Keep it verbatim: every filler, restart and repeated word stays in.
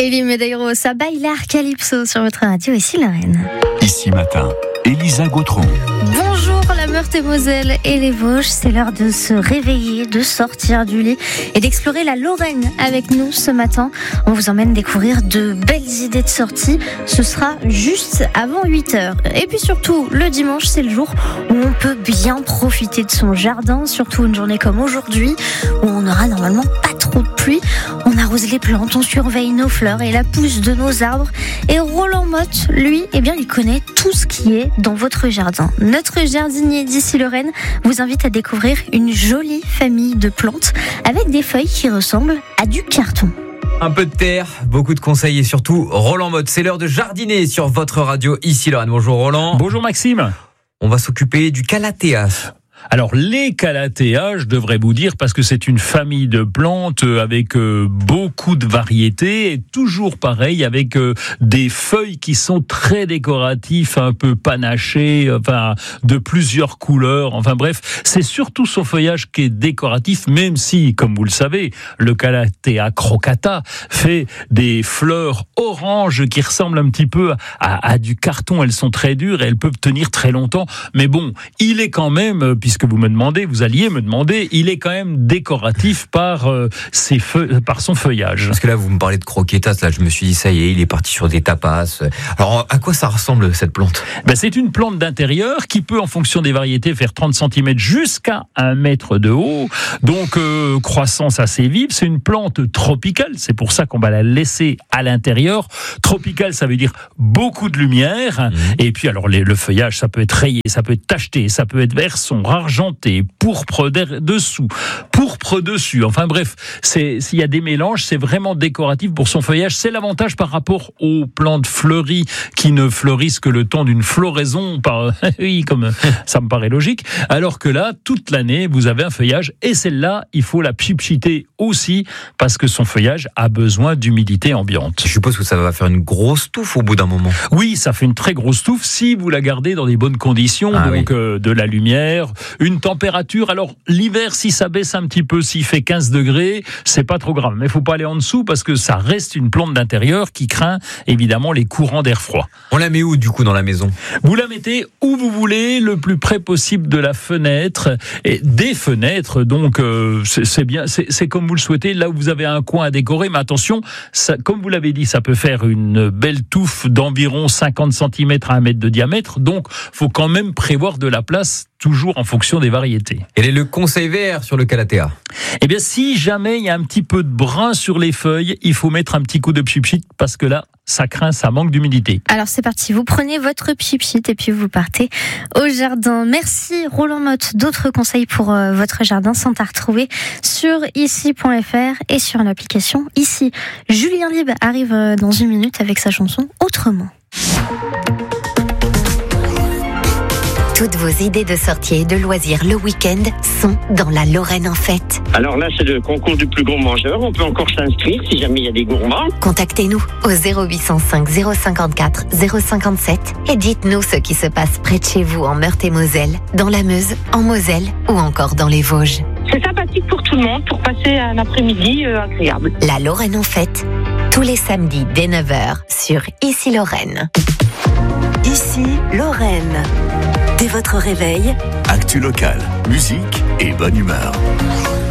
Elie Medeiros, ça Bailar Calypso sur votre radio, ici Lorraine. Ici Matin, Elisa Gautron. Bonjour la Meurthe-et-Moselle et les Vosges, c'est l'heure de se réveiller, de sortir du lit et d'explorer la Lorraine avec nous ce matin. On vous emmène découvrir de belles idées de sortie, ce sera juste avant huit heures. Et puis surtout, le dimanche, c'est le jour où on peut bien profiter de son jardin, surtout une journée comme aujourd'hui, où on n'aura normalement pas trop de pluie. On arrose les plantes, on surveille nos fleurs et la pousse de nos arbres. Et Roland Motte, lui, eh bien, il connaît tout ce qui est dans votre jardin. Notre jardinier d'ici Lorraine vous invite à découvrir une jolie famille de plantes avec des feuilles qui ressemblent à du carton. Un peu de terre, beaucoup de conseils et surtout Roland Motte. C'est l'heure de jardiner sur votre radio ici Lorraine. Bonjour Roland. Bonjour Maxime. On va s'occuper du calathea. Alors les calathea, je devrais vous dire, parce que c'est une famille de plantes avec euh, beaucoup de variétés, et toujours pareil, avec euh, des feuilles qui sont très décoratives, un peu panachées, enfin de plusieurs couleurs, enfin bref, c'est surtout son feuillage qui est décoratif, même si, comme vous le savez, le calathea crocata fait des fleurs oranges qui ressemblent un petit peu à, à du carton. Elles sont très dures et elles peuvent tenir très longtemps, mais bon, il est quand même, puisque que vous me demandez, vous alliez me demander, il est quand même décoratif par euh, ses feu- par son feuillage. Parce que là, vous me parlez de croquetas, là, je me suis dit, ça y est, il est parti sur des tapas. Alors, à quoi ça ressemble, cette plante ? Ben, c'est une plante d'intérieur qui peut, en fonction des variétés, faire trente centimètres jusqu'à un mètre de haut. Donc, euh, croissance assez vive. C'est une plante tropicale. C'est pour ça qu'on va la laisser à l'intérieur. Tropicale, ça veut dire beaucoup de lumière. Mmh. Et puis, alors, les, le feuillage, ça peut être rayé, ça peut être tacheté, ça peut être vert sombre, argenté, pourpre dessous, pourpre dessus. Enfin bref, c'est, s'il y a des mélanges, c'est vraiment décoratif pour son feuillage. C'est l'avantage par rapport aux plantes fleuries qui ne fleurissent que le temps d'une floraison. Par, oui, comme ça me paraît logique. Alors que là, toute l'année, vous avez un feuillage et celle-là, il faut la pchipchiter aussi parce que son feuillage a besoin d'humidité ambiante. Je suppose que ça va faire une grosse touffe au bout d'un moment. Oui, ça fait une très grosse touffe si vous la gardez dans des bonnes conditions, ah, donc oui. euh, de la lumière, une température. Alors l'hiver, si ça baisse un petit peu, s'il fait quinze degrés, c'est pas trop grave. Mais il faut pas aller en dessous parce que ça reste une plante d'intérieur qui craint évidemment les courants d'air froid. On la met où du coup dans la maison ? Vous la mettez où vous voulez, le plus près possible de la fenêtre et des fenêtres. Donc euh, c'est, c'est bien, c'est, c'est comme vous le souhaitez. Là où vous avez un coin à décorer, mais attention, ça, comme vous l'avez dit, ça peut faire une belle touffe d'environ cinquante centimètres à un mètre de diamètre. Donc faut quand même prévoir de la place, toujours en fonction des variétés. Quel est le conseil vert sur le calathea ? Eh bien, si jamais il y a un petit peu de brun sur les feuilles, il faut mettre un petit coup de pchipchit parce que là, ça craint, ça manque d'humidité. Alors c'est parti, vous prenez votre pchipchit et puis vous partez au jardin. Merci Roland Motte. D'autres conseils pour euh, votre jardin sont à retrouver sur ici point f r et sur l'application Ici. Julien Lib arrive euh, dans une minute avec sa chanson Autrement. Toutes vos idées de sortie et de loisirs le week-end sont dans la Lorraine en fête. Alors là, c'est le concours du plus gros mangeur. On peut encore s'inscrire si jamais il y a des gourmands. Contactez-nous au zéro huit cent cinq zéro cinquante-quatre zéro cinquante-sept et dites-nous ce qui se passe près de chez vous en Meurthe-et-Moselle, dans la Meuse, en Moselle ou encore dans les Vosges. C'est sympathique pour tout le monde, pour passer un après-midi euh, agréable. La Lorraine en fête, tous les samedis dès neuf heures sur Ici Lorraine. Ici Lorraine. Dès votre réveil, actu local, musique et bonne humeur.